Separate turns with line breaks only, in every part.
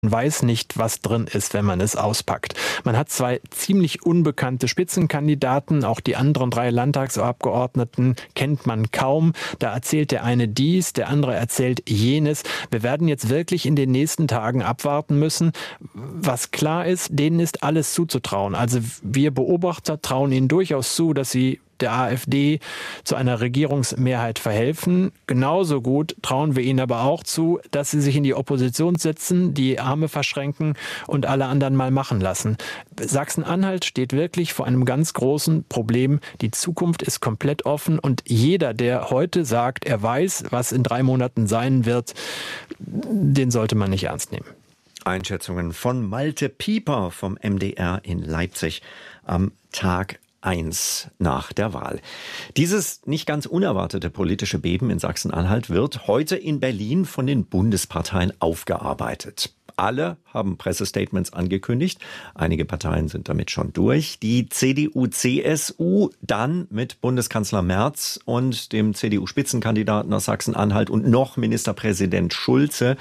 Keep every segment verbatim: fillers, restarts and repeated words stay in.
Man weiß nicht, was drin ist, wenn man es auspackt. Man hat zwei ziemlich unbekannte Spitzenkandidaten. Auch die anderen drei Landtagsabgeordneten kennt man kaum. Da erzählt der eine dies, der andere erzählt jenes. Wir werden jetzt wirklich in den nächsten Tagen abwarten müssen. Was klar ist, denen ist alles zuzutrauen. Also wir Beobachter trauen ihnen durchaus zu, dass sie der AfD zu einer Regierungsmehrheit verhelfen. Genauso gut trauen wir ihnen aber auch zu, dass sie sich in die Opposition setzen, die Arme verschränken und alle anderen mal machen lassen. Sachsen-Anhalt steht wirklich vor einem ganz großen Problem. Die Zukunft ist komplett offen und jeder, der heute sagt, er weiß, was in drei Monaten sein wird, den sollte man nicht ernst nehmen.
Einschätzungen von Malte Pieper vom M D R in Leipzig am Tag eins nach der Wahl. Dieses nicht ganz unerwartete politische Beben in Sachsen-Anhalt wird heute in Berlin von den Bundesparteien aufgearbeitet. Alle haben Pressestatements angekündigt. Einige Parteien sind damit schon durch. Die C D U C S U dann mit Bundeskanzler Merz und dem C D U-Spitzenkandidaten aus Sachsen-Anhalt und noch Ministerpräsident Schulze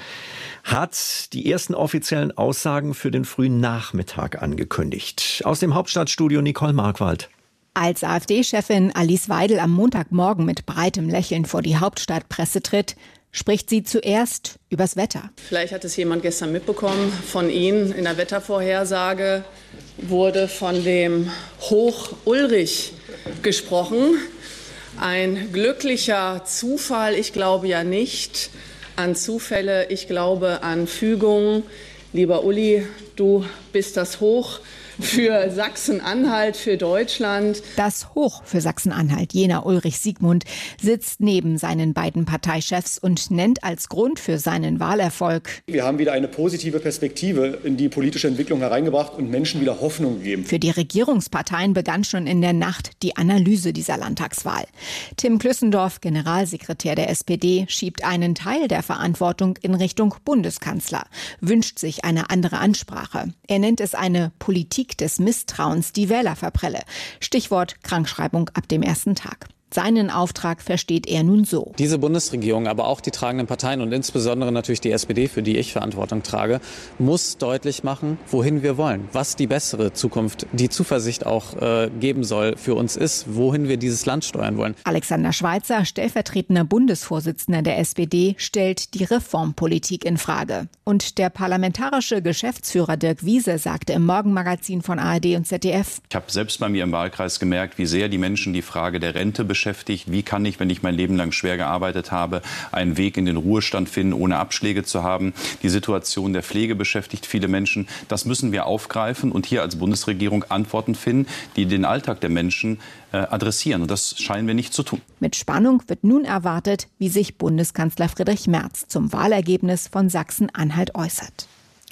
hat die ersten offiziellen Aussagen für den frühen Nachmittag angekündigt. Aus dem Hauptstadtstudio Nicole Markwald.
Als AfD-Chefin Alice Weidel am Montagmorgen mit breitem Lächeln vor die Hauptstadtpresse tritt, spricht sie zuerst übers Wetter.
Vielleicht hat es jemand gestern mitbekommen von Ihnen. In der Wettervorhersage wurde von dem Hoch Ulrich gesprochen. Ein glücklicher Zufall. Ich glaube ja nicht an Zufälle. Ich glaube an Fügungen. Lieber Uli, du bist das Hoch für Sachsen-Anhalt, für Deutschland.
Das Hoch für Sachsen-Anhalt, jener Ulrich Siegmund, sitzt neben seinen beiden Parteichefs und nennt als Grund für seinen Wahlerfolg:
Wir haben wieder eine positive Perspektive in die politische Entwicklung hereingebracht und Menschen wieder Hoffnung gegeben.
Für die Regierungsparteien begann schon in der Nacht die Analyse dieser Landtagswahl. Tim Klüssendorf, Generalsekretär der S P D, schiebt einen Teil der Verantwortung in Richtung Bundeskanzler, wünscht sich eine andere Ansprache. Er nennt es eine Politik des Misstrauens, die Wähler verprelle. Stichwort Krankschreibung ab dem ersten Tag. Seinen Auftrag versteht er nun so:
Diese Bundesregierung, aber auch die tragenden Parteien und insbesondere natürlich die S P D, für die ich Verantwortung trage, muss deutlich machen, wohin wir wollen, was die bessere Zukunft, die Zuversicht auch äh, geben soll für uns ist, wohin wir dieses Land steuern wollen.
Alexander Schweitzer, stellvertretender Bundesvorsitzender der S P D, stellt die Reformpolitik in Frage. Und der parlamentarische Geschäftsführer Dirk Wiese sagte im Morgenmagazin von A R D und Z D F:
Ich habe selbst bei mir im Wahlkreis gemerkt, wie sehr die Menschen die Frage der Rente beschäftigt. beschäftigt. Wie kann ich, wenn ich mein Leben lang schwer gearbeitet habe, einen Weg in den Ruhestand finden, ohne Abschläge zu haben? Die Situation der Pflege beschäftigt viele Menschen. Das müssen wir aufgreifen und hier als Bundesregierung Antworten finden, die den Alltag der Menschen äh, adressieren. Und das scheinen wir nicht zu tun.
Mit Spannung wird nun erwartet, wie sich Bundeskanzler Friedrich Merz zum Wahlergebnis von Sachsen-Anhalt äußert.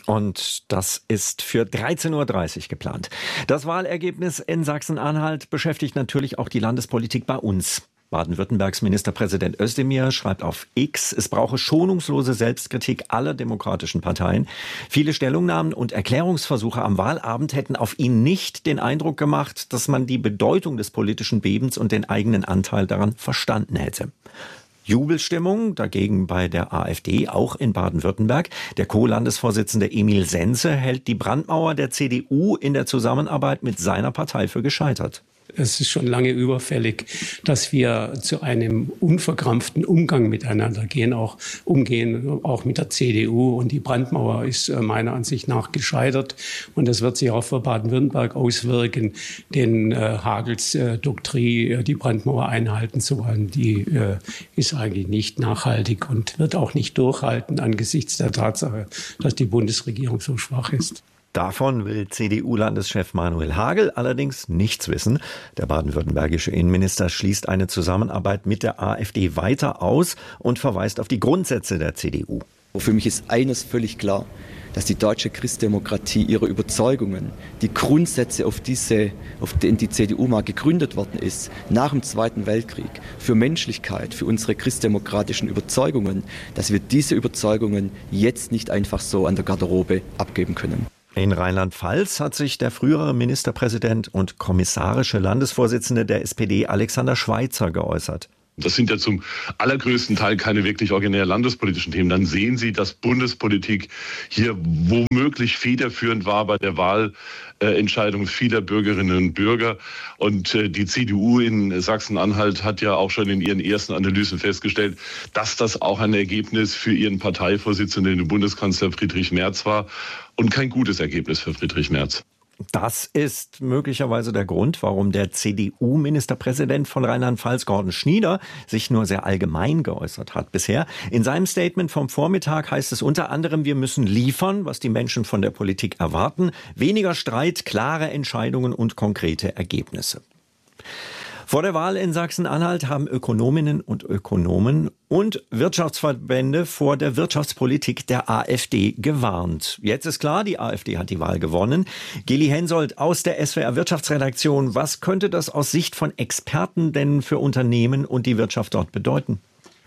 Und das ist für dreizehn Uhr dreißig geplant. Das Wahlergebnis in Sachsen-Anhalt beschäftigt natürlich auch die Landespolitik bei uns. Baden-Württembergs Ministerpräsident Özdemir schreibt auf X, es brauche schonungslose Selbstkritik aller demokratischen Parteien. Viele Stellungnahmen und Erklärungsversuche am Wahlabend hätten auf ihn nicht den Eindruck gemacht, dass man die Bedeutung des politischen Bebens und den eigenen Anteil daran verstanden hätte. Jubelstimmung dagegen bei der AfD, auch in Baden-Württemberg. Der Co-Landesvorsitzende Emil Sense hält die Brandmauer der C D U in der Zusammenarbeit mit seiner Partei für gescheitert.
Es ist schon lange überfällig, dass wir zu einem unverkrampften Umgang miteinander gehen, auch umgehen, auch mit der C D U. Und die Brandmauer ist meiner Ansicht nach gescheitert. Und das wird sich auch für Baden-Württemberg auswirken. Den äh, Hagels äh, Doktrin, die Brandmauer einhalten zu wollen, die äh, ist eigentlich nicht nachhaltig und wird auch nicht durchhalten angesichts der Tatsache, dass die Bundesregierung so schwach ist.
Davon will C D U-Landeschef Manuel Hagel allerdings nichts wissen. Der baden-württembergische Innenminister schließt eine Zusammenarbeit mit der AfD weiter aus und verweist auf die Grundsätze der C D U.
Für mich ist eines völlig klar, dass die deutsche Christdemokratie ihre Überzeugungen, die Grundsätze, auf, diese, auf denen die C D U mal gegründet worden ist, nach dem Zweiten Weltkrieg, für Menschlichkeit, für unsere christdemokratischen Überzeugungen, dass wir diese Überzeugungen jetzt nicht einfach so an der Garderobe abgeben können.
In Rheinland-Pfalz hat sich der frühere Ministerpräsident und kommissarische Landesvorsitzende der S P D Alexander Schweitzer geäußert.
Das sind ja zum allergrößten Teil keine wirklich originär landespolitischen Themen. Dann sehen Sie, dass Bundespolitik hier womöglich federführend war bei der Wahlentscheidung vieler Bürgerinnen und Bürger. Und die C D U in Sachsen-Anhalt hat ja auch schon in ihren ersten Analysen festgestellt, dass das auch ein Ergebnis für ihren Parteivorsitzenden, den Bundeskanzler Friedrich Merz war und kein gutes Ergebnis für Friedrich Merz.
Das ist möglicherweise der Grund, warum der C D U-Ministerpräsident von Rheinland-Pfalz, Gordon Schnieder, sich nur sehr allgemein geäußert hat bisher. In seinem Statement vom Vormittag heißt es unter anderem, wir müssen liefern, was die Menschen von der Politik erwarten. Weniger Streit, klare Entscheidungen und konkrete Ergebnisse. Vor der Wahl in Sachsen-Anhalt haben Ökonominnen und Ökonomen und Wirtschaftsverbände vor der Wirtschaftspolitik der AfD gewarnt. Jetzt ist klar, die AfD hat die Wahl gewonnen. Geli Hensoldt aus der S W R Wirtschaftsredaktion. Was könnte das aus Sicht von Experten denn für Unternehmen und die Wirtschaft dort bedeuten?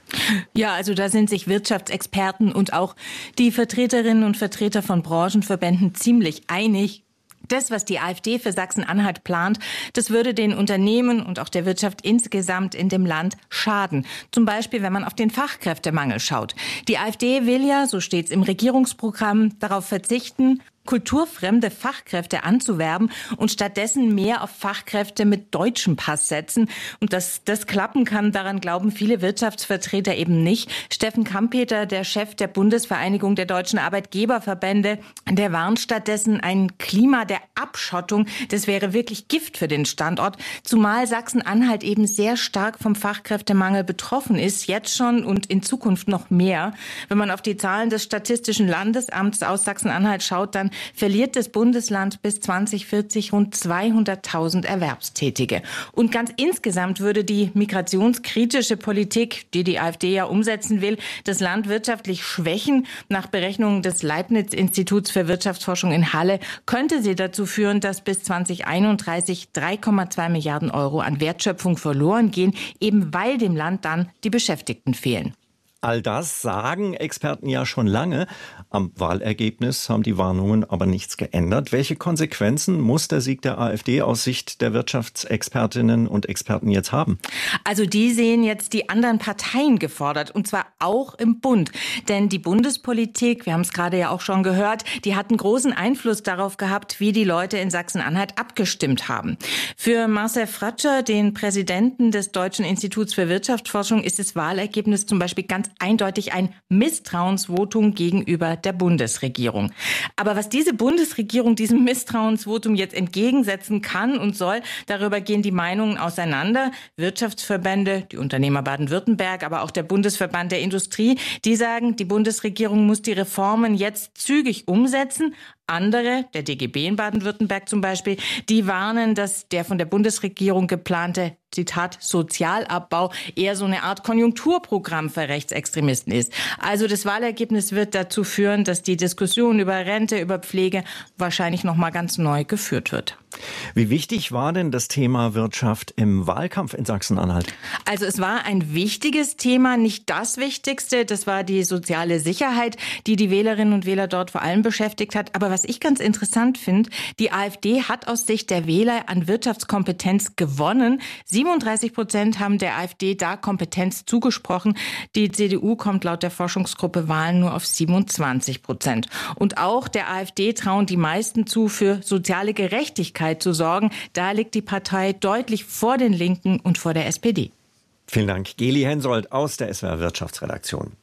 Ja, also da sind sich Wirtschaftsexperten und auch die Vertreterinnen und Vertreter von Branchenverbänden ziemlich einig. Das, was die AfD für Sachsen-Anhalt plant, das würde den Unternehmen und auch der Wirtschaft insgesamt in dem Land schaden. Zum Beispiel, wenn man auf den Fachkräftemangel schaut. Die AfD will ja, so steht es im Regierungsprogramm, darauf verzichten, kulturfremde Fachkräfte anzuwerben und stattdessen mehr auf Fachkräfte mit deutschem Pass setzen. Und dass das klappen kann, daran glauben viele Wirtschaftsvertreter eben nicht. Steffen Kampeter, der Chef der Bundesvereinigung der deutschen Arbeitgeberverbände, der warnt stattdessen ein Klima der Abschottung. Das wäre wirklich Gift für den Standort, zumal Sachsen-Anhalt eben sehr stark vom Fachkräftemangel betroffen ist, jetzt schon und in Zukunft noch mehr. Wenn man auf die Zahlen des Statistischen Landesamts aus Sachsen-Anhalt schaut, dann verliert das Bundesland bis zwanzig vierzig rund zweihunderttausend Erwerbstätige. Und ganz insgesamt würde die migrationskritische Politik, die die AfD ja umsetzen will, das Land wirtschaftlich schwächen. Nach Berechnungen des Leibniz-Instituts für Wirtschaftsforschung in Halle könnte sie dazu führen, dass bis zwanzig einunddreißig drei Komma zwei Milliarden Euro an Wertschöpfung verloren gehen, eben weil dem Land dann die Beschäftigten fehlen.
All das sagen Experten ja schon lange. Am Wahlergebnis haben die Warnungen aber nichts geändert. Welche Konsequenzen muss der Sieg der AfD aus Sicht der Wirtschaftsexpertinnen und Experten jetzt haben?
Also die sehen jetzt die anderen Parteien gefordert, und zwar auch im Bund. Denn die Bundespolitik, wir haben es gerade ja auch schon gehört, die hat einen großen Einfluss darauf gehabt, wie die Leute in Sachsen-Anhalt abgestimmt haben. Für Marcel Fratscher, den Präsidenten des Deutschen Instituts für Wirtschaftsforschung, ist das Wahlergebnis zum Beispiel ganz eindeutig ein Misstrauensvotum gegenüber der Bundesregierung. Aber was diese Bundesregierung diesem Misstrauensvotum jetzt entgegensetzen kann und soll, darüber gehen die Meinungen auseinander. Wirtschaftsverbände, die Unternehmer Baden-Württemberg, aber auch der Bundesverband der Industrie, die sagen, die Bundesregierung muss die Reformen jetzt zügig umsetzen. Andere, der D G B in Baden-Württemberg zum Beispiel, die warnen, dass der von der Bundesregierung geplante, Zitat, Sozialabbau eher so eine Art Konjunkturprogramm für Rechtsextremisten ist. Also das Wahlergebnis wird dazu führen, dass die Diskussion über Rente, über Pflege wahrscheinlich noch mal ganz neu geführt wird.
Wie wichtig war denn das Thema Wirtschaft im Wahlkampf in Sachsen-Anhalt?
Also es war ein wichtiges Thema, nicht das Wichtigste. Das war die soziale Sicherheit, die die Wählerinnen und Wähler dort vor allem beschäftigt hat. Aber was ich ganz interessant finde, die AfD hat aus Sicht der Wähler an Wirtschaftskompetenz gewonnen. siebenunddreißig Prozent haben der AfD da Kompetenz zugesprochen. Die C D U kommt laut der Forschungsgruppe Wahlen nur auf siebenundzwanzig Prozent. Und auch der AfD trauen die meisten zu, für soziale Gerechtigkeit zu sorgen. Da liegt die Partei deutlich vor den Linken und vor der S P D.
Vielen Dank, Geli Hensoldt aus der S W R Wirtschaftsredaktion.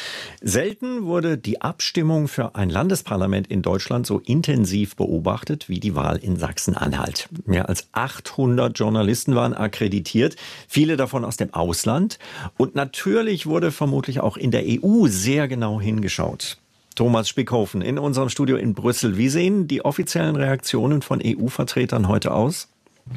Selten wurde die Abstimmung für ein Landesparlament in Deutschland so intensiv beobachtet wie die Wahl in Sachsen-Anhalt. Mehr als achthundert Journalisten waren akkreditiert, viele davon aus dem Ausland. Und natürlich wurde vermutlich auch in der E U sehr genau hingeschaut. Thomas Spickhofen in unserem Studio in Brüssel. Wie sehen die offiziellen Reaktionen von E U-Vertretern heute aus?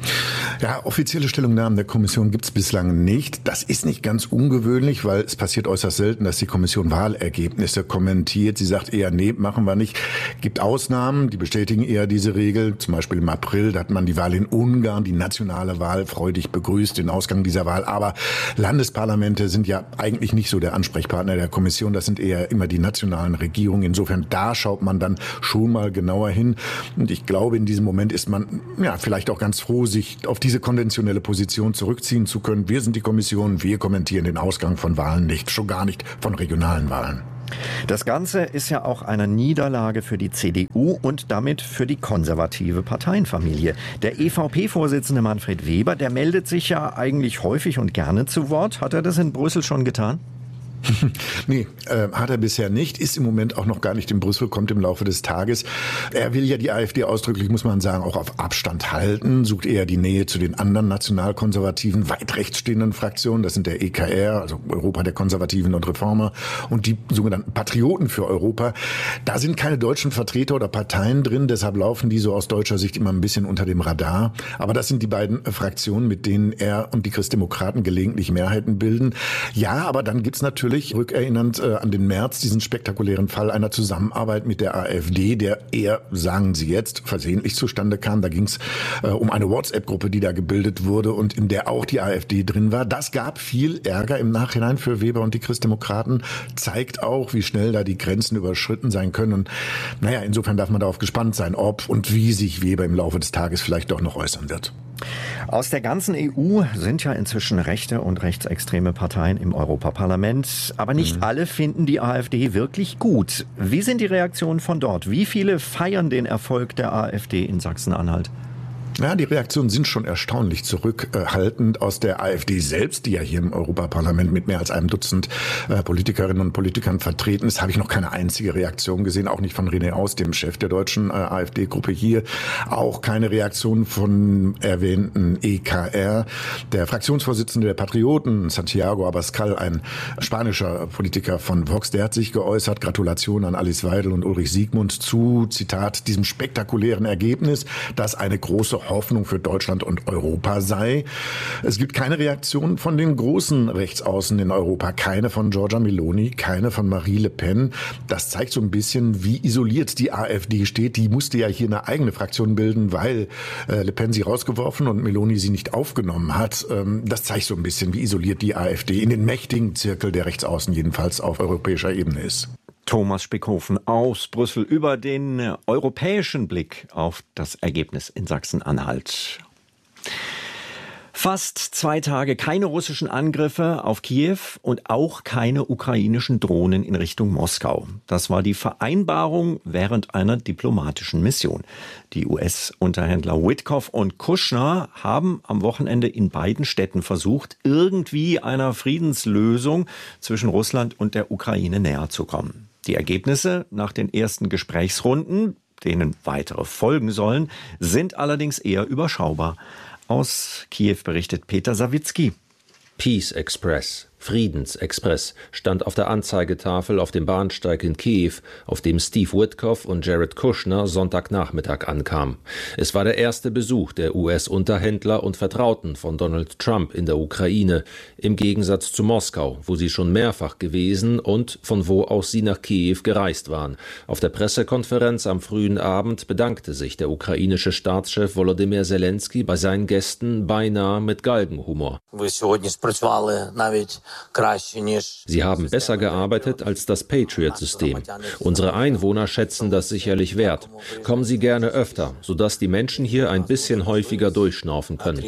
Ja, offizielle Stellungnahmen der Kommission gibt es bislang nicht. Das ist nicht ganz ungewöhnlich, weil es passiert äußerst selten, dass die Kommission Wahlergebnisse kommentiert. Sie sagt eher, nee, machen wir nicht. Gibt Ausnahmen, die bestätigen eher diese Regel. Zum Beispiel im April, da hat man die Wahl in Ungarn, die nationale Wahl, freudig begrüßt, den Ausgang dieser Wahl. Aber Landesparlamente sind ja eigentlich nicht so der Ansprechpartner der Kommission. Das sind eher immer die nationalen Regierungen. Insofern, da schaut man dann schon mal genauer hin. Und ich glaube, in diesem Moment ist man ja vielleicht auch ganz froh, so sich auf diese konventionelle Position zurückziehen zu können. Wir sind die Kommission, wir kommentieren den Ausgang von Wahlen nicht, schon gar nicht von regionalen Wahlen.
Das Ganze ist ja auch eine Niederlage für die C D U und damit für die konservative Parteienfamilie. Der E V P-Vorsitzende Manfred Weber, der meldet sich ja eigentlich häufig und gerne zu Wort. Hat er das in Brüssel schon getan?
Nee, äh, hat er bisher nicht, ist im Moment auch noch gar nicht in Brüssel, kommt im Laufe des Tages. Er will ja die AfD ausdrücklich, muss man sagen, auch auf Abstand halten, sucht eher die Nähe zu den anderen nationalkonservativen, weit rechts stehenden Fraktionen. Das sind der E K R, also Europa der Konservativen und Reformer, und die sogenannten Patrioten für Europa. Da sind keine deutschen Vertreter oder Parteien drin, deshalb laufen die so aus deutscher Sicht immer ein bisschen unter dem Radar. Aber das sind die beiden Fraktionen, mit denen er und die Christdemokraten gelegentlich Mehrheiten bilden. Ja, aber dann gibt's natürlich rückerinnernd äh, an den März, diesen spektakulären Fall einer Zusammenarbeit mit der AfD, der eher, sagen Sie jetzt, versehentlich zustande kam. Da ging es äh, um eine WhatsApp-Gruppe, die da gebildet wurde und in der auch die AfD drin war. Das gab viel Ärger im Nachhinein für Weber und die Christdemokraten, zeigt auch, wie schnell da die Grenzen überschritten sein können. Und naja, insofern darf man darauf gespannt sein, ob und wie sich Weber im Laufe des Tages vielleicht doch noch äußern wird.
Aus der ganzen E U sind ja inzwischen rechte und rechtsextreme Parteien im Europaparlament. Aber nicht mhm. alle finden die AfD wirklich gut. Wie sind die Reaktionen von dort? Wie viele feiern den Erfolg der AfD in Sachsen-Anhalt?
Ja, die Reaktionen sind schon erstaunlich zurückhaltend. Aus der AfD selbst, die ja hier im Europaparlament mit mehr als einem Dutzend äh, Politikerinnen und Politikern vertreten ist, habe ich noch keine einzige Reaktion gesehen. Auch nicht von René Aus, dem Chef der deutschen äh, AfD-Gruppe hier. Auch keine Reaktion von erwähnten E K R. Der Fraktionsvorsitzende der Patrioten, Santiago Abascal, ein spanischer Politiker von Vox, der hat sich geäußert. Gratulation an Alice Weidel und Ulrich Siegmund zu, Zitat, diesem spektakulären Ergebnis, das eine große Hoffnung für Deutschland und Europa sei. Es gibt keine Reaktion von den großen Rechtsaußen in Europa, keine von Giorgia Meloni, keine von Marie Le Pen. Das zeigt so ein bisschen, wie isoliert die AfD steht. Die musste ja hier eine eigene Fraktion bilden, weil äh, Le Pen sie rausgeworfen und Meloni sie nicht aufgenommen hat. Ähm, das zeigt so ein bisschen, wie isoliert die AfD in den mächtigen Zirkel der Rechtsaußen jedenfalls auf europäischer Ebene ist.
Thomas Spickhofen aus Brüssel über den äh, europäischen Blick auf das Ergebnis in Sachsen-Anhalt. Fast zwei Tage keine russischen Angriffe auf Kiew und auch keine ukrainischen Drohnen in Richtung Moskau. Das war die Vereinbarung während einer diplomatischen Mission. Die U S-Unterhändler Witkoff und Kushner haben am Wochenende in beiden Städten versucht, irgendwie einer Friedenslösung zwischen Russland und der Ukraine näher zu kommen. Die Ergebnisse nach den ersten Gesprächsrunden, denen weitere folgen sollen, sind allerdings eher überschaubar. Aus Kiew berichtet Peter Sawicki.
Peace Express, Friedensexpress, stand auf der Anzeigetafel auf dem Bahnsteig in Kiew, auf dem Steve Witkoff und Jared Kushner Sonntagnachmittag ankamen. Es war der erste Besuch der U S-Unterhändler und Vertrauten von Donald Trump in der Ukraine, im Gegensatz zu Moskau, wo sie schon mehrfach gewesen und von wo aus sie nach Kiew gereist waren. Auf der Pressekonferenz am frühen Abend bedankte sich der ukrainische Staatschef Volodymyr Zelensky bei seinen Gästen beinahe mit Galgenhumor. Sie haben besser gearbeitet als das Patriot-System. Unsere Einwohner schätzen das sicherlich wert. Kommen Sie gerne öfter, sodass die Menschen hier ein bisschen häufiger durchschnaufen können.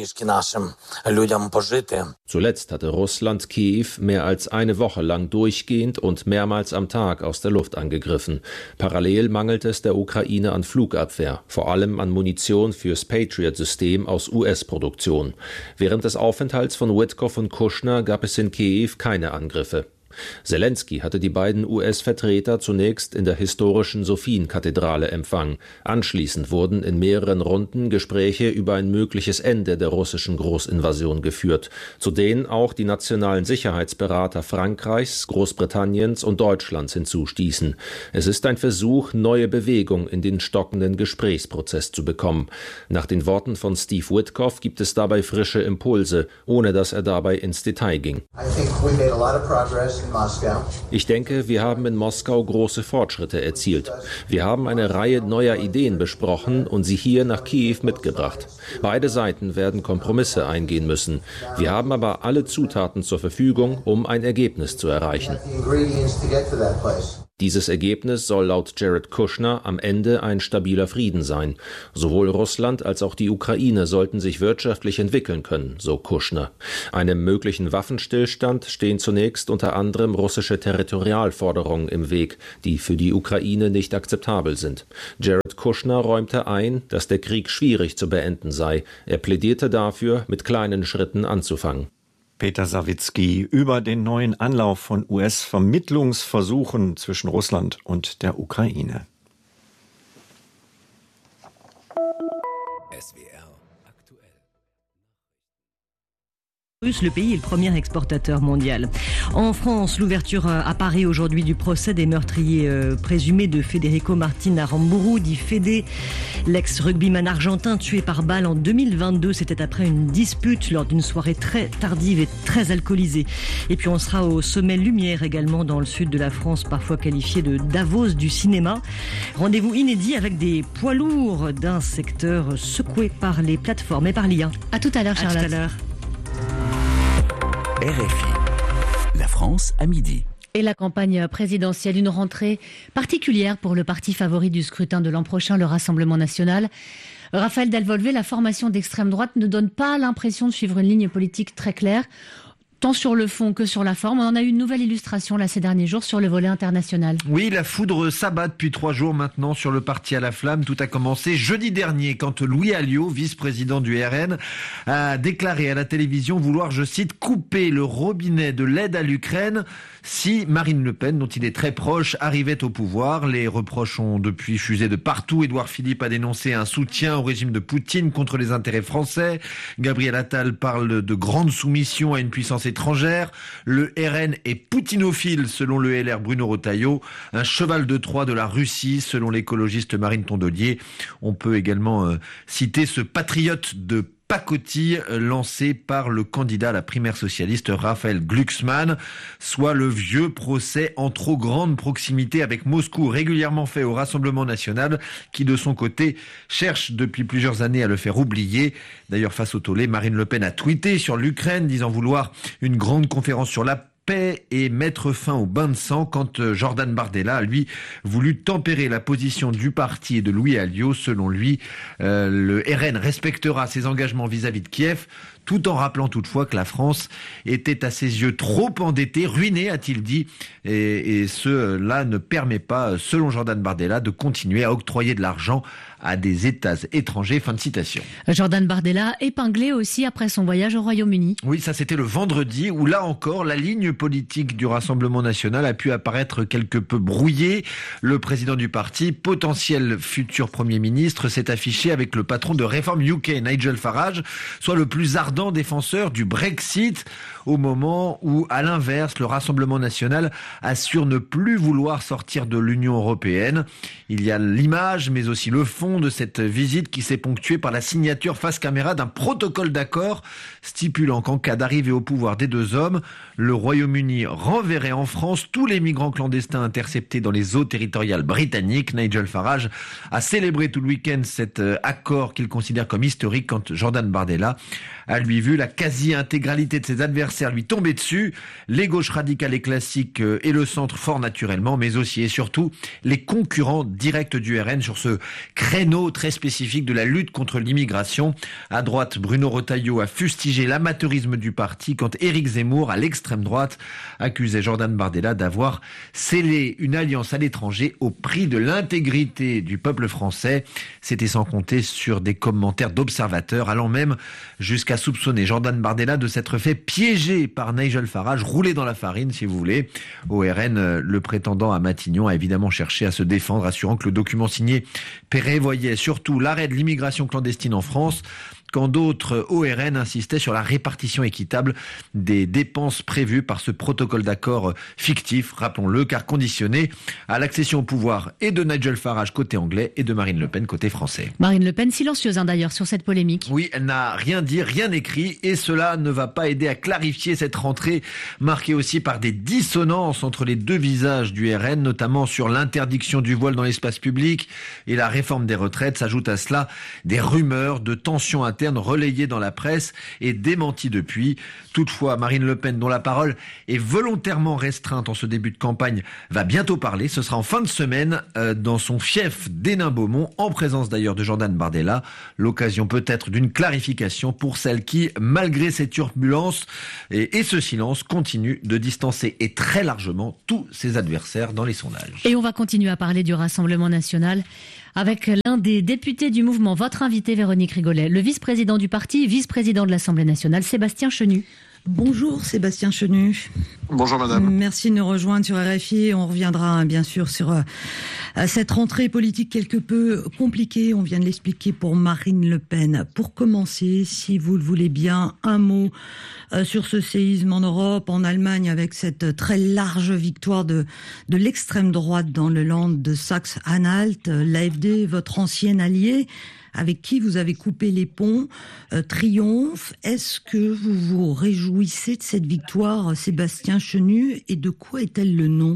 Zuletzt hatte Russland Kiew mehr als eine Woche lang durchgehend und mehrmals am Tag aus der Luft angegriffen. Parallel mangelt es der Ukraine an Flugabwehr, vor allem an Munition fürs Patriot-System aus U S-Produktion. Während des Aufenthalts von Witkoff und Kushner gab es in Kiew keine Angriffe. Zelensky hatte die beiden U S-Vertreter zunächst in der historischen Sophien-Kathedrale empfangen. Anschließend wurden in mehreren Runden Gespräche über ein mögliches Ende der russischen Großinvasion geführt, zu denen auch die nationalen Sicherheitsberater Frankreichs, Großbritanniens und Deutschlands hinzustießen. Es ist ein Versuch, neue Bewegung in den stockenden Gesprächsprozess zu bekommen. Nach den Worten von Steve Witkoff gibt es dabei frische Impulse, ohne dass er dabei ins Detail ging. Ich denke, wir haben in Moskau große Fortschritte erzielt. Wir haben eine Reihe neuer Ideen besprochen und sie hier nach Kiew mitgebracht. Beide Seiten werden Kompromisse eingehen müssen. Wir haben aber alle Zutaten zur Verfügung, um ein Ergebnis zu erreichen. Dieses Ergebnis soll laut Jared Kushner am Ende ein stabiler Frieden sein. Sowohl Russland als auch die Ukraine sollten sich wirtschaftlich entwickeln können, so Kushner. Einem möglichen Waffenstillstand stehen zunächst unter anderem russische Territorialforderungen im Weg, die für die Ukraine nicht akzeptabel sind. Jared Kushner räumte ein, dass der Krieg schwierig zu beenden sei. Er plädierte dafür, mit kleinen Schritten anzufangen.
Peter Sawicki über den neuen Anlauf von U S-Vermittlungsversuchen zwischen Russland und der Ukraine.
S W R aktuell.
Le pays est le premier exportateur mondial. En France, l'ouverture à Paris aujourd'hui du procès des meurtriers euh, présumés de Federico Martin Aramburu, dit Fédé, l'ex-rugbyman argentin tué par balle en deux mille vingt-deux. C'était après une dispute lors d'une soirée très tardive et très alcoolisée. Et puis on sera au sommet Lumière également dans le sud de la France, parfois qualifié de Davos du cinéma. Rendez-vous inédit avec des poids lourds d'un secteur secoué par les plateformes et par l'I A.
À tout à l'heure, Charlotte.
À tout à l'heure.
R F I, la France à midi.
Et la campagne présidentielle, une rentrée particulière pour le parti favori du scrutin de l'an prochain, le Rassemblement national. Raphaël Delvolvé, la formation d'extrême droite ne donne pas l'impression de suivre une ligne politique très claire, tant sur le fond que sur la forme. On en a eu une nouvelle illustration là ces derniers jours sur le volet international.
Oui, la foudre s'abat depuis trois jours maintenant sur le parti à la flamme. Tout a commencé jeudi dernier quand Louis Alliot, vice-président du R N, a déclaré à la télévision vouloir, je cite, couper le robinet de l'aide à l'Ukraine si Marine Le Pen, dont il est très proche, arrivait au pouvoir. Les reproches ont depuis fusé de partout. Édouard Philippe a dénoncé un soutien au régime de Poutine contre les intérêts français. Gabriel Attal parle de grande soumission à une puissance étrangère. Le R N est poutinophile selon le L R Bruno Retailleau, un cheval de Troie de la Russie selon l'écologiste Marine Tondelier. On peut également euh, citer ce patriote de pacotille lancé par le candidat à la primaire socialiste Raphaël Glucksmann, soit le vieux procès en trop grande proximité avec Moscou régulièrement fait au Rassemblement national qui de son côté cherche depuis plusieurs années à le faire oublier. D'ailleurs face au tollé, Marine Le Pen a tweeté sur l'Ukraine disant vouloir une grande conférence sur la paix et mettre fin au bain de sang quand Jordan Bardella a lui voulu tempérer la position du parti et de Louis Alliot. Selon lui, euh, le R N respectera ses engagements vis-à-vis de Kiev, tout en rappelant toutefois que la France était à ses yeux trop endettée, ruinée, a-t-il dit, et, et cela ne permet pas, selon Jordan Bardella, de continuer à octroyer de l'argent à des États étrangers. Fin de citation.
Jordan Bardella épinglé aussi après son voyage au Royaume-Uni.
Oui, ça c'était le vendredi où là encore la ligne politique du Rassemblement national a pu apparaître quelque peu brouillée. Le président du parti, potentiel futur Premier ministre, s'est affiché avec le patron de Reform U K, Nigel Farage, soit le plus ardent défenseur du Brexit, au moment où, à l'inverse, le Rassemblement national assure ne plus vouloir sortir de l'Union européenne. Il y a l'image, mais aussi le fond de cette visite qui s'est ponctuée par la signature face caméra d'un protocole d'accord stipulant qu'en cas d'arrivée au pouvoir des deux hommes, le Royaume-Uni renverrait en France tous les migrants clandestins interceptés dans les eaux territoriales britanniques. Nigel Farage a célébré tout le week-end cet accord qu'il considère comme historique quand Jordan Bardella a lui vu la quasi-intégralité de ses adversaires lui tomber dessus, les gauches radicales et classiques et le centre fort naturellement, mais aussi et surtout les concurrents directs du R N sur ce créneau très spécifique de la lutte contre l'immigration. À droite, Bruno Retailleau a fustigé l'amateurisme du parti quand Éric Zemmour, à l'extrême droite, accusait Jordan Bardella d'avoir scellé une alliance à l'étranger au prix de l'intégrité du peuple français. C'était sans compter sur des commentaires d'observateurs allant même jusqu'à soupçonner Jordan Bardella de s'être fait piéger par Nigel Farage, roulé dans la farine si vous voulez. Au R N, le prétendant à Matignon a évidemment cherché à se défendre, assurant que le document signé prévoyait surtout l'arrêt de l'immigration clandestine en France, quand d'autres au R N insistaient sur la répartition équitable des dépenses prévues par ce protocole d'accord fictif, rappelons-le, car conditionné à l'accession au pouvoir et de Nigel Farage côté anglais et de Marine Le Pen côté français.
Marine Le Pen silencieuse hein, d'ailleurs sur cette polémique.
Oui, elle n'a rien dit, rien écrit et cela ne va pas aider à clarifier cette rentrée marquée aussi par des dissonances entre les deux visages du R N, notamment sur l'interdiction du voile dans l'espace public et la réforme des retraites. S'ajoutent à cela des rumeurs de tensions internes interne relayée dans la presse et démentie depuis. Toutefois, Marine Le Pen, dont la parole est volontairement restreinte en ce début de campagne, va bientôt parler. Ce sera en fin de semaine euh, dans son fief d'Hénin-Beaumont, en présence d'ailleurs de Jordan Bardella. L'occasion peut-être d'une clarification pour celle qui, malgré ces turbulences et, et ce silence, continue de distancer et très largement tous ses adversaires dans les sondages.
Et on va continuer à parler du Rassemblement national avec l'un des députés du mouvement, votre invité Véronique Rigolet, le vice-président du parti, vice-président de l'Assemblée nationale, Sébastien Chenu.
Bonjour Sébastien Chenu.
Bonjour madame.
Merci de nous rejoindre sur R F I. On reviendra bien sûr sur euh, cette rentrée politique quelque peu compliquée. On vient de l'expliquer pour Marine Le Pen. Pour commencer, si vous le voulez bien, un mot euh, sur ce séisme en Europe, en Allemagne, avec cette très large victoire de, de l'extrême droite dans le land de Saxe-Anhalt. L'A F D, votre ancien allié, avec qui vous avez coupé les ponts, euh, triomphe. Est-ce que vous vous réjouissez de cette victoire, Sébastien Chenu, et de quoi est-elle le nom ?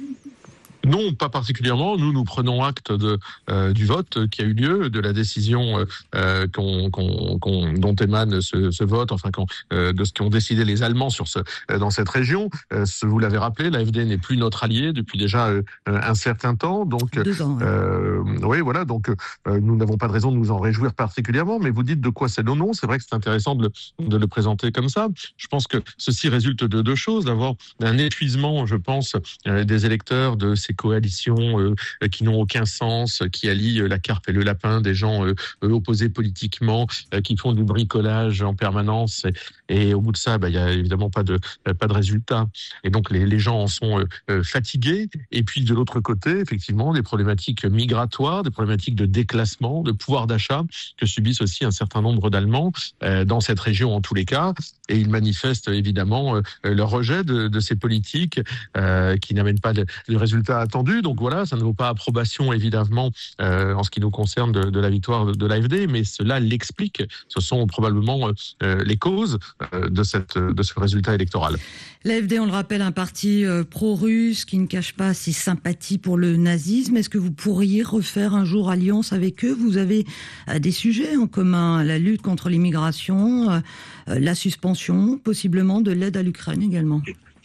Non, pas particulièrement. Nous, nous prenons acte de, euh, du vote qui a eu lieu, de la décision euh, qu'on, qu'on, qu'on, dont émane ce, ce vote, enfin qu'on, euh, de ce qu'ont décidé les Allemands sur ce, euh, dans cette région. Euh, vous l'avez rappelé, l'A F D n'est plus notre allié depuis déjà euh, un certain temps. Donc,
Deux ans, ouais.
euh, oui, voilà. Donc, euh, nous n'avons pas de raison de nous en réjouir particulièrement. Mais vous dites de quoi c'est le nom. C'est vrai que c'est intéressant de le, de le présenter comme ça. Je pense que ceci résulte de deux choses. D'abord, d'un épuisement, je pense, euh, des électeurs de ces coalitions euh, qui n'ont aucun sens, qui allient euh, la carpe et le lapin, des gens euh, opposés politiquement, euh, qui font du bricolage en permanence. Et, et au bout de ça, bah, il y a évidemment pas de pas de résultat. Et donc les, les gens en sont euh, fatigués. Et puis de l'autre côté, effectivement, des problématiques migratoires, des problématiques de déclassement, de pouvoir d'achat que subissent aussi un certain nombre d'Allemands euh, dans cette région en tous les cas. Et ils manifestent évidemment euh, leur rejet de, de ces politiques euh, qui n'amènent pas de, de résultats attendus. Donc voilà, ça ne vaut pas approbation évidemment euh, en ce qui nous concerne de, de la victoire de, de l'A F D, mais cela l'explique. Ce sont probablement euh, les causes euh, de, cette, de ce résultat électoral.
L'A F D, on le rappelle, un parti euh, pro-russe qui ne cache pas ses sympathies pour le nazisme. Est-ce que vous pourriez refaire un jour alliance avec eux ? Vous avez euh, des sujets en commun, la lutte contre l'immigration, euh, euh, la suspension possiblement de l'aide à l'Ukraine également.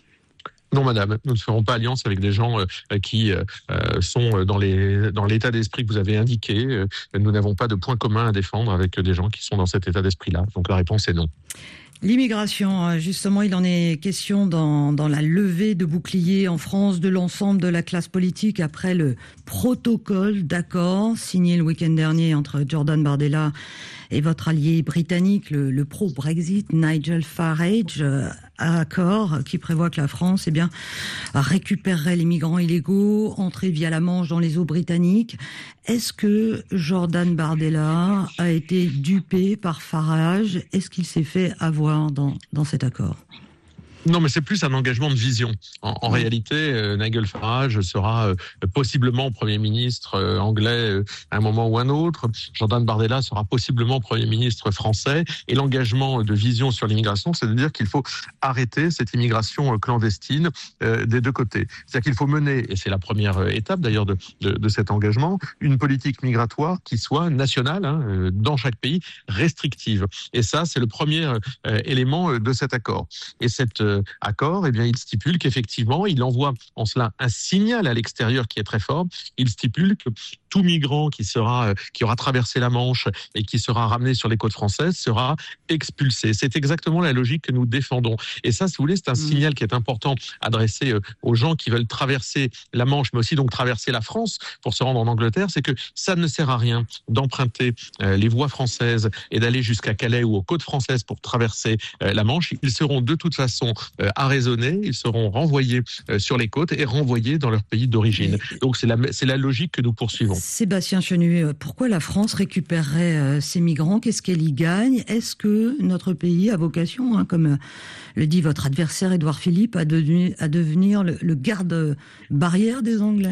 Non, madame, nous ne ferons pas alliance avec des gens euh, qui euh, sont dans, les, dans l'état d'esprit que vous avez indiqué. Euh, nous n'avons pas de point commun à défendre avec des gens qui sont dans cet état d'esprit-là. Donc la réponse est non.
L'immigration, justement, il en est question dans, dans la levée de boucliers en France de l'ensemble de la classe politique après le protocole d'accord signé le week-end dernier entre Jordan Bardella et votre allié britannique, le, le pro-Brexit, Nigel Farage, euh, accord qui prévoit que la France eh bien, récupérerait les migrants illégaux entrés via la Manche dans les eaux britanniques. Est-ce que Jordan Bardella a été dupé par Farage ? Est-ce qu'il s'est fait avoir dans, dans cet accord ?
Non, mais c'est plus un engagement de vision. En, en oui. réalité, euh, Nigel Farage sera euh, possiblement Premier ministre euh, anglais euh, à un moment ou un autre. Jordan Bardella sera possiblement Premier ministre français. Et l'engagement de vision sur l'immigration, c'est de dire qu'il faut arrêter cette immigration euh, clandestine euh, des deux côtés. C'est-à-dire qu'il faut mener, et c'est la première étape d'ailleurs de, de, de cet engagement, une politique migratoire qui soit nationale, hein, euh, dans chaque pays, restrictive. Et ça, c'est le premier euh, élément de cet accord. Et cette euh, accord, eh bien, il stipule qu'effectivement, il envoie en cela un signal à l'extérieur qui est très fort. Il stipule que tout migrant qui sera, qui aura traversé la Manche et qui sera ramené sur les côtes françaises sera expulsé. C'est exactement la logique que nous défendons. Et ça, si vous voulez, c'est un mmh. signal qui est important adressé aux gens qui veulent traverser la Manche, mais aussi donc traverser la France pour se rendre en Angleterre. C'est que ça ne sert à rien d'emprunter euh, les voies françaises et d'aller jusqu'à Calais ou aux côtes françaises pour traverser euh, la Manche. Ils seront de toute façon euh, arraisonnés, ils seront renvoyés euh, sur les côtes et renvoyés dans leur pays d'origine. Donc c'est la, c'est la logique que nous poursuivons.
Sébastien Chenu, pourquoi la France récupérerait ces migrants ? Qu'est-ce qu'elle y gagne ? Est-ce que notre pays a vocation, hein, comme le dit votre adversaire Édouard Philippe, à, devenu, à devenir le, le garde-barrière des Anglais ?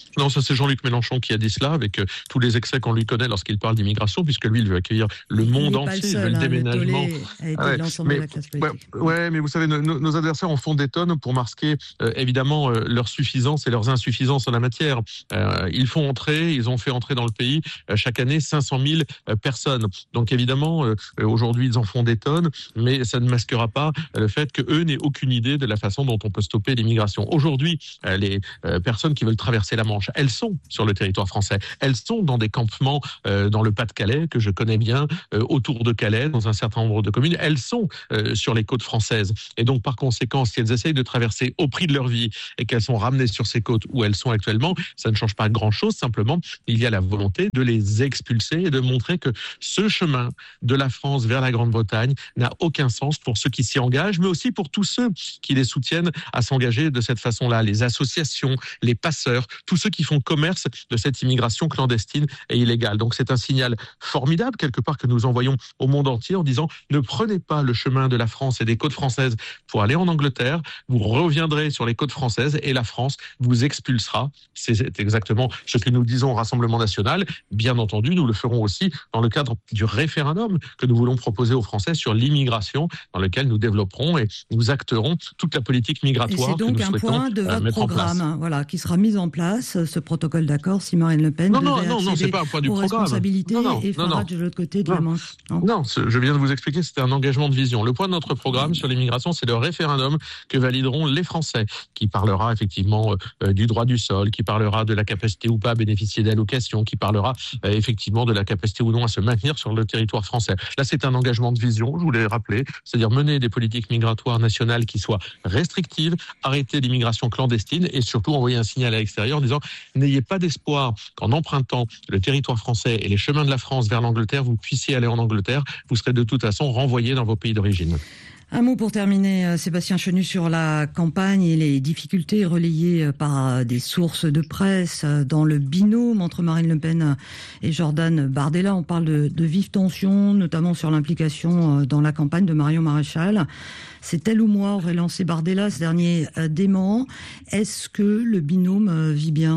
Non, ça c'est Jean-Luc Mélenchon qui a dit cela, avec euh, tous les excès qu'on lui connaît lorsqu'il parle d'immigration, puisque lui, il veut accueillir le monde entier, il veut le déménagement.
Le
ah ouais, mais,
de la classe politique.
Ouais, ouais, mais vous savez, nos, nos adversaires en font des tonnes pour masquer euh, évidemment euh, leurs suffisances et leurs insuffisances en la matière. Euh, ils font entrer, ils ont fait entrer dans le pays euh, chaque année cinq cent mille euh, personnes. Donc évidemment, euh, aujourd'hui, ils en font des tonnes, mais ça ne masquera pas le fait qu'eux n'aient aucune idée de la façon dont on peut stopper l'immigration. Aujourd'hui, euh, les euh, personnes qui veulent traverser la Manche, elles sont sur le territoire français. Elles sont dans des campements euh, dans le Pas-de-Calais, que je connais bien, euh, autour de Calais, dans un certain nombre de communes. Elles sont euh, sur les côtes françaises. Et donc, par conséquent, si elles essayent de traverser au prix de leur vie et qu'elles sont ramenées sur ces côtes où elles sont actuellement, ça ne change pas grand-chose. Simplement, il y a la volonté de les expulser et de montrer que ce chemin de la France vers la Grande-Bretagne n'a aucun sens pour ceux qui s'y engagent, mais aussi pour tous ceux qui les soutiennent à s'engager de cette façon-là. Les associations, les passeurs, tous ceux qui font commerce de cette immigration clandestine et illégale. Donc c'est un signal formidable, quelque part, que nous envoyons au monde entier en disant ne prenez pas le chemin de la France et des côtes françaises pour aller en Angleterre, vous reviendrez sur les côtes françaises et la France vous expulsera. C'est exactement ce que nous disons au Rassemblement national. Bien entendu, nous le ferons aussi dans le cadre du référendum que nous voulons proposer aux Français sur l'immigration, dans lequel nous développerons et nous acterons toute la politique migratoire que nous souhaitons mettre en place.
Et c'est donc un point de votre programme, voilà, qui sera mis en place, ce protocole d'accord, si Marine Le Pen
non,
devait
non, non, non, c'est pas un point du
aux
programme.
responsabilités
non, non,
et Farage de l'autre côté de
non,
la Manche.
Non, non je viens de vous expliquer, c'était un engagement de vision. Le point de notre programme sur l'immigration, c'est le référendum que valideront les Français, qui parlera effectivement euh, du droit du sol, qui parlera de la capacité ou pas à bénéficier d'allocations, qui parlera euh, effectivement de la capacité ou non à se maintenir sur le territoire français. Là, c'est un engagement de vision, je voulais rappeler, c'est-à-dire mener des politiques migratoires nationales qui soient restrictives, arrêter l'immigration clandestine et surtout envoyer un signal à l'extérieur en disant n'ayez pas d'espoir qu'en empruntant le territoire français et les chemins de la France vers l'Angleterre, vous puissiez aller en Angleterre, vous serez de toute façon renvoyés dans vos pays d'origine.
Un mot pour terminer, Sébastien Chenu, sur la campagne et les difficultés relayées par des sources de presse dans le binôme entre Marine Le Pen et Jordan Bardella. On parle de, de vives tensions, notamment sur l'implication dans la campagne de Marion Maréchal. C'est elle ou moi aurait lancé Bardella, ce dernier dément. Est-ce que le binôme vit bien ?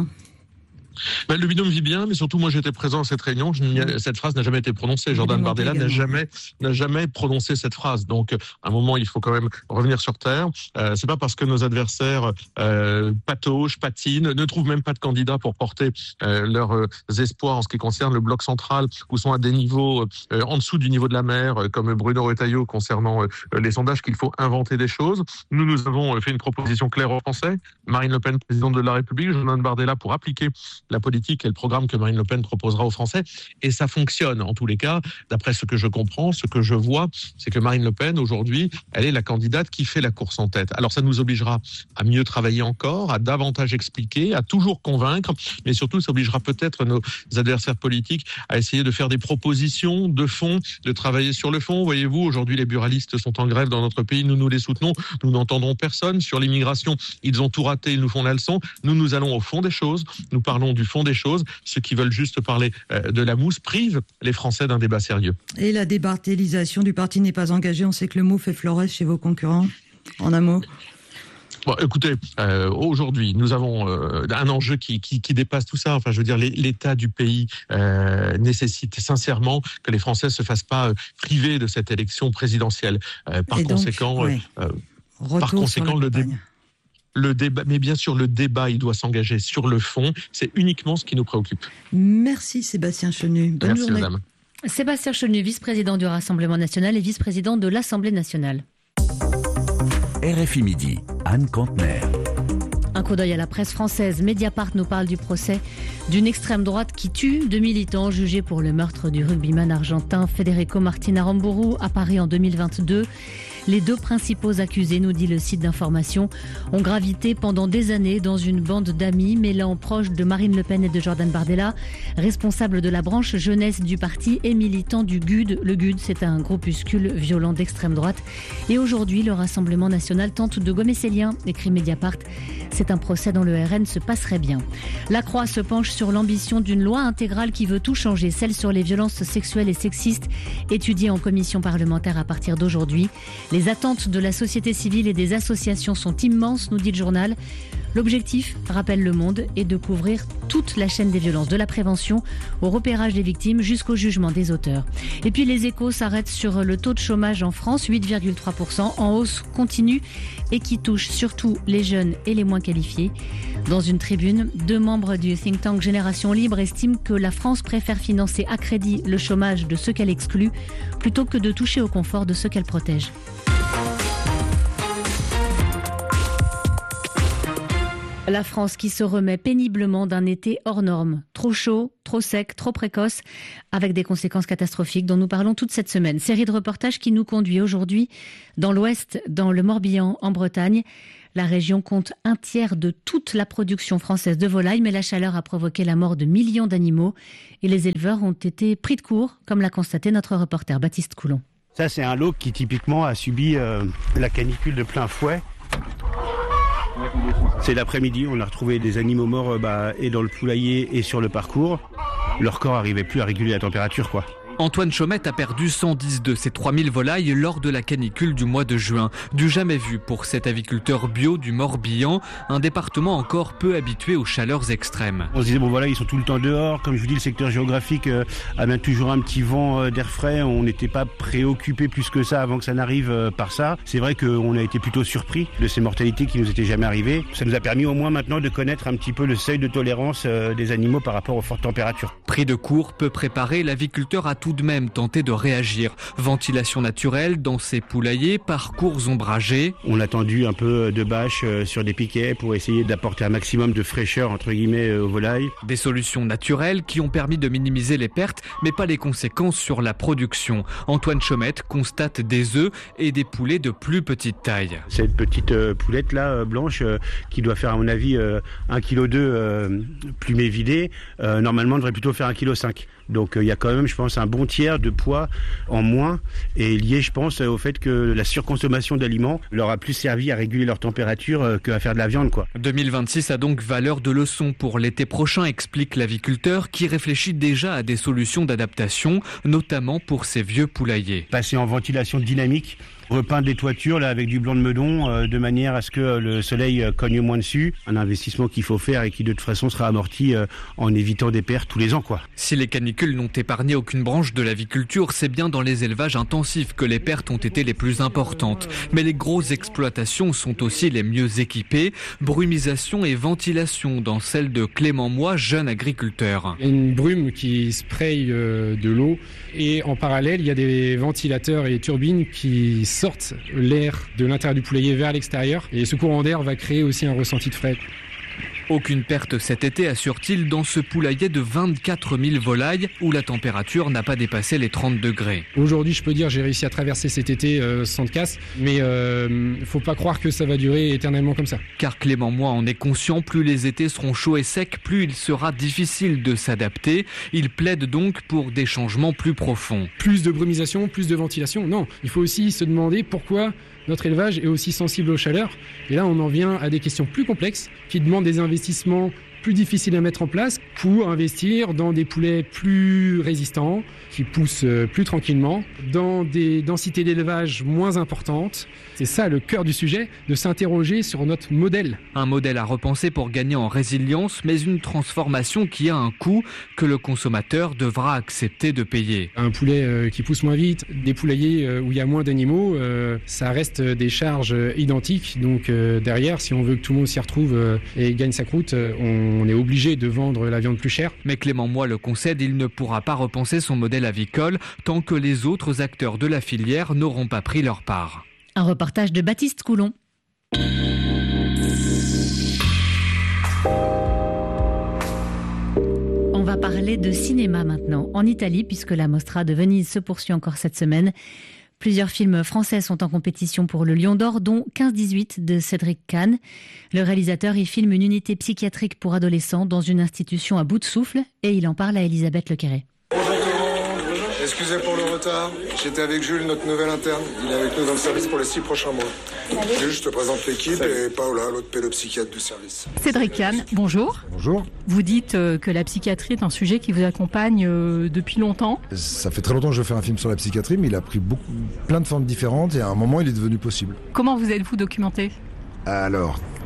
Ben, le binôme vit bien, mais surtout moi j'étais présent à cette réunion. Je, cette phrase n'a jamais été prononcée. Jordan Bardella n'a jamais n'a jamais prononcé cette phrase. Donc à un moment il faut quand même revenir sur terre. Euh, c'est pas parce que nos adversaires euh, patauchent, patinent, ne trouvent même pas de candidats pour porter euh, leurs euh, espoirs en ce qui concerne le bloc central, ou sont à des niveaux euh, en dessous du niveau de la mer, euh, comme Bruno Retailleau concernant euh, les sondages, qu'il faut inventer des choses. Nous nous avons fait une proposition claire aux Français. Marine Le Pen, présidente de la République, Jordan Bardella pour appliquer la politique et le programme que Marine Le Pen proposera aux Français. Et ça fonctionne, en tous les cas, d'après ce que je comprends, ce que je vois, c'est que Marine Le Pen, aujourd'hui, elle est la candidate qui fait la course en tête. Alors ça nous obligera à mieux travailler encore, à davantage expliquer, à toujours convaincre, mais surtout ça obligera peut-être nos adversaires politiques à essayer de faire des propositions de fond, de travailler sur le fond. Voyez-vous, aujourd'hui, les buralistes sont en grève dans notre pays, nous nous les soutenons, nous n'entendrons personne. Sur l'immigration, ils ont tout raté, ils nous font la leçon. Nous, nous allons au fond des choses, nous parlons du fond des choses. Ceux qui veulent juste parler euh, de la mousse privent les Français d'un débat sérieux.
Et la débartélisation du parti n'est pas engagée. On sait que le mot fait florès chez vos concurrents. En un mot.
Bon, écoutez, euh, aujourd'hui, nous avons euh, un enjeu qui, qui, qui dépasse tout ça. Enfin, je veux dire, l'état du pays euh, nécessite sincèrement que les Français se fassent pas euh, priver de cette élection présidentielle. Euh, par,
Et
conséquent,
donc, ouais.
euh, par conséquent, le débat. Le débat, mais bien sûr, le débat, il doit s'engager sur le fond. C'est uniquement ce qui nous préoccupe.
Merci Sébastien Chenu. Bonne
Merci,
journée.
madame.
Sébastien Chenu, vice-président du Rassemblement national et vice-président de l'Assemblée nationale.
R F I Midi, Anne Contener.
Un coup d'œil à la presse française. Mediapart nous parle du procès d'une extrême droite qui tue deux militants jugés pour le meurtre du rugbyman argentin Federico Martin Aramburu à Paris en deux mille vingt-deux. Les deux principaux accusés, nous dit le site d'information, ont gravité pendant des années dans une bande d'amis mêlant proches de Marine Le Pen et de Jordan Bardella, responsable de la branche jeunesse du parti et militant du G U D. Le G U D, c'est un groupuscule violent d'extrême droite. Et aujourd'hui, le Rassemblement national tente de gommer ses liens, écrit Mediapart. C'est un procès dont le R N se passerait bien. La Croix se penche sur l'ambition d'une loi intégrale qui veut tout changer, celle sur les violences sexuelles et sexistes, étudiée en commission parlementaire à partir d'aujourd'hui. Les attentes de la société civile et des associations sont immenses, nous dit le journal. L'objectif, rappelle Le Monde, est de couvrir toute la chaîne des violences, de la prévention au repérage des victimes jusqu'au jugement des auteurs. Et puis les Échos s'arrêtent sur le taux de chômage en France, huit virgule trois pour cent, en hausse continue et qui touche surtout les jeunes et les moins qualifiés. Dans une tribune, deux membres du think tank Génération Libre estiment que la France préfère financer à crédit le chômage de ceux qu'elle exclut plutôt que de toucher au confort de ceux qu'elle protège. La France qui se remet péniblement d'un été hors norme, trop chaud, trop sec, trop précoce, avec des conséquences catastrophiques dont nous parlons toute cette semaine. Série de reportages qui nous conduit aujourd'hui dans l'Ouest, dans le Morbihan, en Bretagne. La région compte un tiers de toute la production française de volailles, mais la chaleur a provoqué la mort de millions d'animaux et les éleveurs ont été pris de court, comme l'a constaté notre reporter Baptiste Coulon.
Ça, c'est un lot qui typiquement a subi euh, la canicule de plein fouet. C'est l'après-midi, on a retrouvé des animaux morts bah, et dans le poulailler et sur le parcours. Leur corps n'arrivait plus à réguler la température, quoi.
Antoine Chaumette a perdu cent dix de ses trois mille volailles lors de la canicule du mois de juin. Du jamais vu pour cet aviculteur bio du Morbihan, un département encore peu habitué aux chaleurs extrêmes.
On se disait, bon voilà, ils sont tout le temps dehors. Comme je vous dis, le secteur géographique euh, amène toujours un petit vent euh, d'air frais. On n'était pas préoccupé plus que ça avant que ça n'arrive euh, par ça. C'est vrai qu'on a été plutôt surpris de ces mortalités qui nous étaient jamais arrivées. Ça nous a permis au moins maintenant de connaître un petit peu le seuil de tolérance euh, des animaux par rapport aux fortes températures.
Pris de court, peu préparé, l'aviculteur a tout de même tenté de réagir. Ventilation naturelle dans ses poulaillers, parcours ombragés.
On a tendu un peu de bâche sur des piquets pour essayer d'apporter un maximum de fraîcheur entre guillemets aux volailles.
Des solutions naturelles qui ont permis de minimiser les pertes, mais pas les conséquences sur la production. Antoine Chaumette constate des œufs et des poulets de plus petite taille.
Cette petite poulette là, blanche, qui doit faire à mon avis un virgule deux kilos plumé vidé, normalement devrait plutôt faire un virgule cinq kilos. Donc il y a quand même, je pense, un bon tiers de poids en moins et lié, je pense, au fait que la surconsommation d'aliments leur a plus servi à réguler leur température qu'à faire de la viande, quoi.
deux mille vingt-six a donc valeur de leçon pour l'été prochain, explique l'aviculteur qui réfléchit déjà à des solutions d'adaptation, notamment pour ses vieux poulaillers.
Passer en ventilation dynamique, repeindre les toitures là, avec du blanc de meudon euh, de manière à ce que le soleil euh, cogne moins dessus. Un investissement qu'il faut faire et qui de toute façon sera amorti euh, en évitant des pertes tous les ans, quoi.
Si les canicules n'ont épargné aucune branche de l'aviculture, c'est bien dans les élevages intensifs que les pertes ont été les plus importantes. Mais les grosses exploitations sont aussi les mieux équipées. Brumisation et ventilation dans celle de Clément Moy, jeune agriculteur.
Il y a une brume qui spraye euh, de l'eau et en parallèle il y a des ventilateurs et turbines qui sortent l'air de l'intérieur du poulailler vers l'extérieur et ce courant d'air va créer aussi un ressenti de frais.
Aucune perte cet été, assure-t-il, dans ce poulailler de vingt-quatre mille volailles où la température n'a pas dépassé les trente degrés.
Aujourd'hui, je peux dire j'ai réussi à traverser cet été euh, sans de casse, mais euh, faut pas croire que ça va durer éternellement comme ça.
Car Clément Moy en est conscient, plus les étés seront chauds et secs, plus il sera difficile de s'adapter. Il plaide donc pour des changements plus profonds.
Plus de brumisation, plus de ventilation, non. Il faut aussi se demander pourquoi notre élevage est aussi sensible aux chaleurs. Et là, on en vient à des questions plus complexes qui demandent des investissements plus difficiles à mettre en place pour investir dans des poulets plus résistants, qui poussent plus tranquillement, dans des densités d'élevage moins importantes. C'est ça le cœur du sujet, de s'interroger sur notre modèle.
Un modèle à repenser pour gagner en résilience, mais une transformation qui a un coût que le consommateur devra accepter de payer.
Un poulet euh, qui pousse moins vite, des poulaillers euh, où il y a moins d'animaux, euh, ça reste des charges identiques. Donc euh, derrière, si on veut que tout le monde s'y retrouve euh, et gagne sa croûte, euh, on on est obligé de vendre la viande plus chère.
Mais Clément Moy le concède, il ne pourra pas repenser son modèle avicole tant que les autres acteurs de la filière n'auront pas pris leur part.
Un reportage de Baptiste Coulon. On va parler de cinéma maintenant, en Italie, puisque la Mostra de Venise se poursuit encore cette semaine. Plusieurs films français sont en compétition pour le Lion d'Or, dont quinze dix-huit de Cédric Kahn. Le réalisateur y filme une unité psychiatrique pour adolescents dans une institution à bout de souffle et il en parle à Elisabeth Lequéré.
Bonjour tout le monde, excusez pour le retard. J'étais avec Jules, notre nouvel interne. Il est avec nous dans le service pour les six prochains mois. Jules, je te présente l'équipe et Paola, l'autre pédopsychiatre du service.
Cédric Kahn, bonjour.
Bonjour.
Vous dites euh, que la psychiatrie est un sujet qui vous accompagne euh, depuis longtemps.
Ça fait très longtemps que je fais un film sur la psychiatrie, mais il a pris beaucoup, plein de formes différentes et à un moment il est devenu possible.
Comment vous êtes-vous documenté ?
Alors,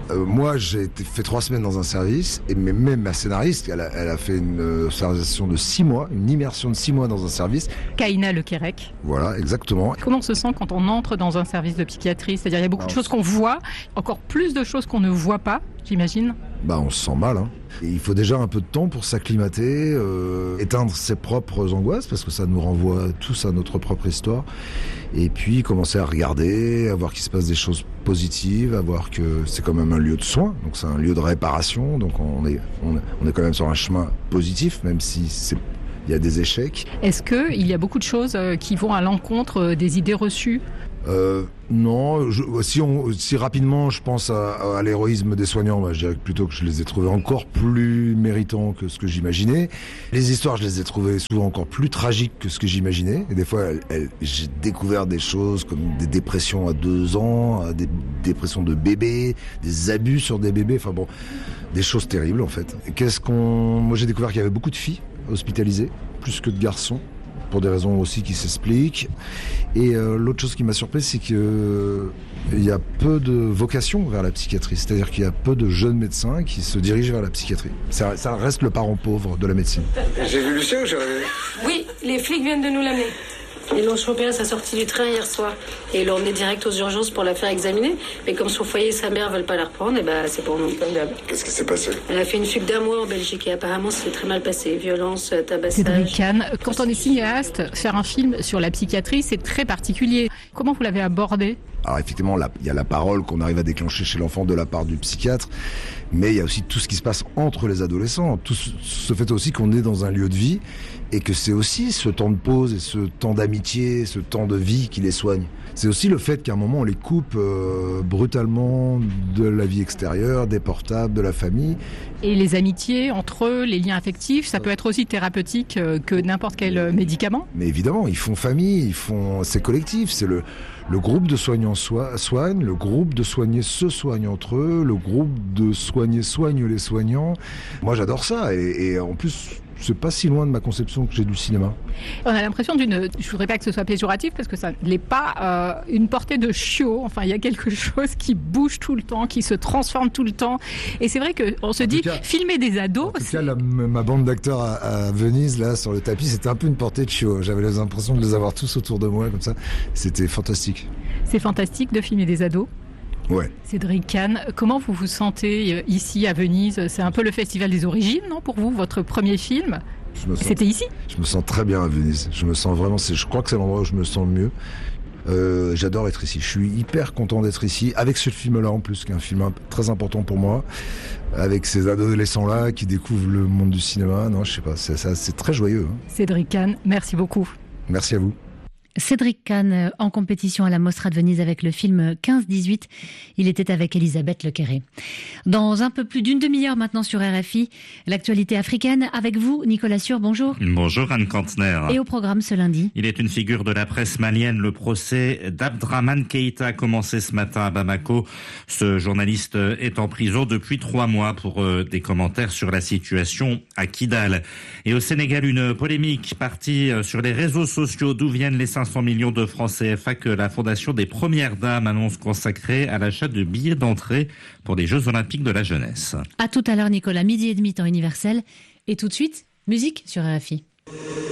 Euh, moi, j'ai été fait trois semaines dans un service, et mais même ma scénariste, elle a, elle a fait une observation de six mois, une immersion de six mois dans un service.
Kaina Lequérec.
Voilà, exactement.
Comment on se sent quand on entre dans un service de psychiatrie? C'est-à-dire, il y a beaucoup de choses qu'on voit, encore plus de choses qu'on ne voit pas, j'imagine.
Bah, on se sent mal, hein. Et il faut déjà un peu de temps pour s'acclimater, euh, éteindre ses propres angoisses, parce que ça nous renvoie tous à notre propre histoire. Et puis commencer à regarder, à voir qu'il se passe des choses positives, à voir que c'est quand même un lieu de soins, donc c'est un lieu de réparation, donc on est, on, on est quand même sur un chemin positif, même si c'est, il y a des échecs.
Est-ce qu'il y a beaucoup de choses qui vont à l'encontre des idées reçues ?
Euh, non, je, si, on, si rapidement je pense à, à l'héroïsme des soignants, bah, je dirais plutôt que je les ai trouvés encore plus méritants que ce que j'imaginais. Les histoires, je les ai trouvées souvent encore plus tragiques que ce que j'imaginais. Et des fois, elles, elles, j'ai découvert des choses comme des dépressions à deux ans, des dépressions de bébés, des abus sur des bébés, enfin bon, des choses terribles en fait. Et qu'est-ce qu'on... Moi j'ai découvert qu'il y avait beaucoup de filles hospitalisées, plus que de garçons, pour des raisons aussi qui s'expliquent. Et euh, l'autre chose qui m'a surpris, c'est qu'il euh, y a peu de vocation vers la psychiatrie. C'est-à-dire qu'il y a peu de jeunes médecins qui se dirigent vers la psychiatrie. Ça, ça reste le parent pauvre de la médecine.
J'ai vu Lucien ou j'ai rêvé?
Oui, les flics viennent de nous l'amener. Ils l'ont chopé à sa sortie du train hier soir. Et ils l'ont emmené direct aux urgences pour la faire examiner. Mais comme son foyer et sa mère veulent pas la reprendre, et ben c'est pour nous comme d'hab.
Qu'est-ce qui s'est passé?
Elle a fait une fugue d'un mois en Belgique et apparemment c'est très mal passé. Violence, tabassage.
Cédric Kahn, quand on est cinéaste, faire un film sur la psychiatrie, c'est très particulier. Comment vous l'avez abordé?
Alors effectivement, il y a la parole qu'on arrive à déclencher chez l'enfant de la part du psychiatre, mais il y a aussi tout ce qui se passe entre les adolescents, tout ce fait aussi qu'on est dans un lieu de vie et que c'est aussi ce temps de pause et ce temps d'amitié, ce temps de vie qui les soigne. C'est aussi le fait qu'à un moment on les coupe euh, brutalement de la vie extérieure, des portables, de la famille.
Et les amitiés entre eux, les liens affectifs, ça peut être aussi thérapeutique que n'importe quel médicament?
Mais évidemment, ils font famille, ils font, c'est collectif, c'est le, le groupe de soignants so- soigne, le groupe de soignés se soigne entre eux, le groupe de soignés soigne les soignants. Moi j'adore ça et, et en plus... c'est pas si loin de ma conception que j'ai du cinéma.
On a l'impression d'une, je voudrais pas que ce soit péjoratif parce que ça n'est pas euh, une portée de chiot. Enfin, il y a quelque chose qui bouge tout le temps, qui se transforme tout le temps. Et c'est vrai qu'on se dit, cas, filmer des ados...
En tout cas, la, ma bande d'acteurs à, à Venise, là, sur le tapis, c'était un peu une portée de chiot. J'avais l'impression de les avoir tous autour de moi, comme ça. C'était fantastique.
C'est fantastique de filmer des ados.
Ouais.
Cédric Kahn, comment vous vous sentez ici à Venise? C'est un peu le festival des origines, non, pour vous, votre premier film? C'était ici?
Je me sens très bien à Venise. Je me sens vraiment, c'est, je crois que c'est l'endroit où je me sens le mieux. Euh, j'adore être ici. Je suis hyper content d'être ici, avec ce film-là en plus, qui est un film très important pour moi, avec ces adolescents-là qui découvrent le monde du cinéma. Non, je sais pas, c'est, c'est, c'est très joyeux. Hein.
Cédric Kahn, merci beaucoup.
Merci à vous.
Cédric Kahn en compétition à la Mostra de Venise avec le film quinze dix-huit. Il était avec Elisabeth Lequérec. Dans un peu plus d'une demi-heure maintenant sur R F I, l'actualité africaine avec vous, Nicolas Sûr, bonjour.
Bonjour Anne Kantner.
Et au programme ce lundi.
Il est une figure de la presse malienne. Le procès d'Abdraman Keïta a commencé ce matin à Bamako. Ce journaliste est en prison depuis trois mois pour des commentaires sur la situation à Kidal. Et au Sénégal, une polémique partie sur les réseaux sociaux d'où viennent les cinq cents millions de francs C F A que la Fondation des Premières Dames annonce consacrer à l'achat de billets d'entrée pour les Jeux Olympiques de la jeunesse.
À tout à l'heure, Nicolas, midi et demi, temps universel. Et tout de suite, musique sur R F I.